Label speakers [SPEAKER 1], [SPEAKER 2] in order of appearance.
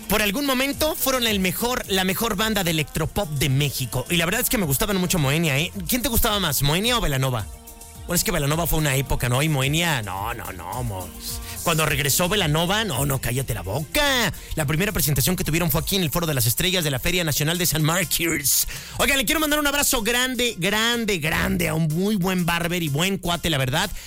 [SPEAKER 1] por algún momento fueron la mejor banda de electropop de México. Y la verdad es que me gustaban mucho Moenia, ¿eh? ¿Quién te gustaba más, Moenia o Belanova? Bueno, es que Belanova fue una época, ¿no? Y Moenia, no. Cuando regresó Belanova, no, cállate la boca. La primera presentación que tuvieron fue aquí en el Foro de las Estrellas de la Feria Nacional de San Marcos. Oigan, le quiero mandar un abrazo grande a un muy buen barber y buen cuate, la verdad,